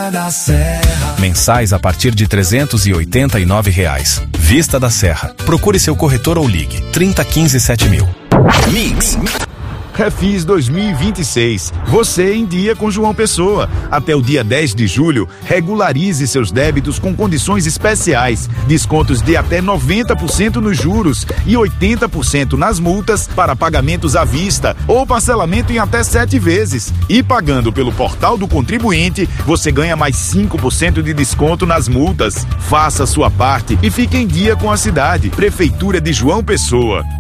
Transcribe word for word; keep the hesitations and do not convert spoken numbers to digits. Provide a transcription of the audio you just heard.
Vista da Serra. Mensais a partir de trezentos e oitenta e nove reais. Vista da Serra. Procure seu corretor ou ligue trinta, quinze, sete mil. Mix. Refis dois mil e vinte e seis. Você em dia com João Pessoa. Até o dia dez de julho, regularize seus débitos com condições especiais. Descontos de até noventa por cento nos juros e oitenta por cento nas multas para pagamentos à vista ou parcelamento em até sete vezes. E pagando pelo portal do contribuinte, você ganha mais cinco por cento de desconto nas multas. Faça a sua parte e fique em dia com a cidade. Prefeitura de João Pessoa.